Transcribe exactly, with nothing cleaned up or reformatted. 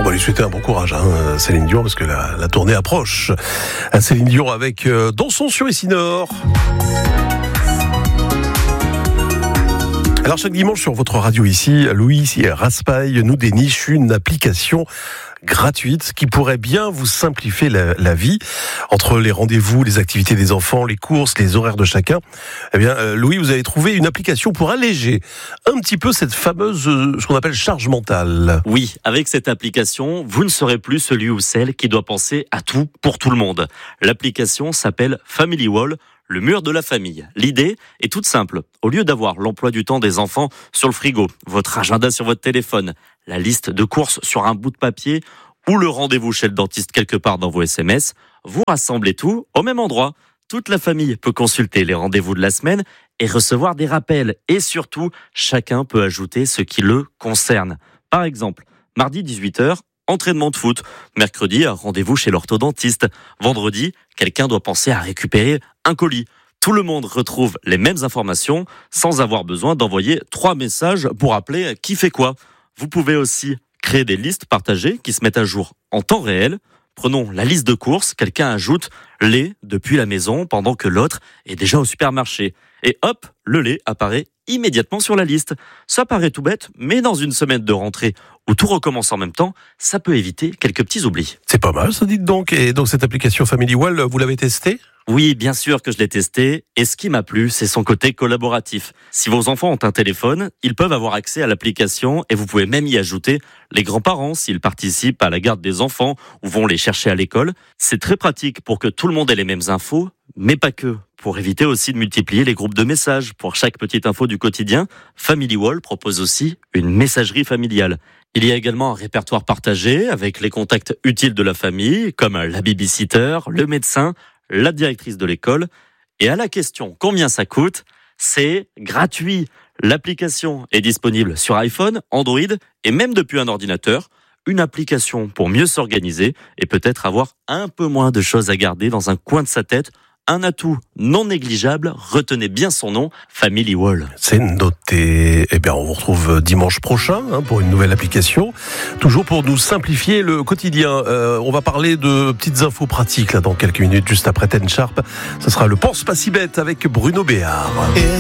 On va lui souhaiter un bon courage, hein, Céline Dion, parce que la, la tournée approche. Céline Dion avec euh, Dansons sur Essinor. Alors chaque dimanche sur votre radio ici, Louis Raspail nous déniche une application gratuite qui pourrait bien vous simplifier la, la vie entre les rendez-vous, les activités des enfants, les courses, les horaires de chacun. Eh bien, euh, Louis, vous avez trouvé une application pour alléger un petit peu cette fameuse, euh, ce qu'on appelle charge mentale. Oui, avec cette application, vous ne serez plus celui ou celle qui doit penser à tout pour tout le monde. L'application s'appelle Family Wall, le mur de la famille. L'idée est toute simple. Au lieu d'avoir l'emploi du temps des enfants sur le frigo, votre agenda sur votre téléphone, la liste de courses sur un bout de papier ou le rendez-vous chez le dentiste quelque part dans vos S M S, vous rassemblez tout au même endroit. Toute la famille peut consulter les rendez-vous de la semaine et recevoir des rappels. Et surtout, chacun peut ajouter ce qui le concerne. Par exemple, mardi dix-huit heures, entraînement de foot. Mercredi, un rendez-vous chez l'orthodontiste. Vendredi, quelqu'un doit penser à récupérer un colis. Tout le monde retrouve les mêmes informations sans avoir besoin d'envoyer trois messages pour appeler qui fait quoi. Vous pouvez aussi créer des listes partagées qui se mettent à jour en temps réel. Prenons la liste de courses, quelqu'un ajoute lait depuis la maison pendant que l'autre est déjà au supermarché. Et hop, le lait apparaît immédiatement sur la liste. Ça paraît tout bête, mais dans une semaine de rentrée où tout recommence en même temps, ça peut éviter quelques petits oublis. C'est pas mal, ça, dites donc. Et donc cette application Family Wall, vous l'avez testée ? Oui, bien sûr que je l'ai testé, et ce qui m'a plu, c'est son côté collaboratif. Si vos enfants ont un téléphone, ils peuvent avoir accès à l'application et vous pouvez même y ajouter les grands-parents s'ils participent à la garde des enfants ou vont les chercher à l'école. C'est très pratique pour que tout le monde ait les mêmes infos, mais pas que. Pour éviter aussi de multiplier les groupes de messages. Pour chaque petite info du quotidien, Family Wall propose aussi une messagerie familiale. Il y a également un répertoire partagé avec les contacts utiles de la famille, comme la babysitter, le médecin, la directrice de l'école. Et à la question combien ça coûte, c'est gratuit. L'application est disponible sur iPhone, Android et même depuis un ordinateur. Une application pour mieux s'organiser et peut-être avoir un peu moins de choses à garder dans un coin de sa tête. Un atout non négligeable, retenez bien son nom, Family Wall. C'est noté. Eh bien, on vous retrouve dimanche prochain hein, pour une nouvelle application. Toujours pour nous simplifier le quotidien. Euh, on va parler de petites infos pratiques là dans quelques minutes, juste après Ten Sharp. Ce sera le Pense pas si bête avec Bruno Béard.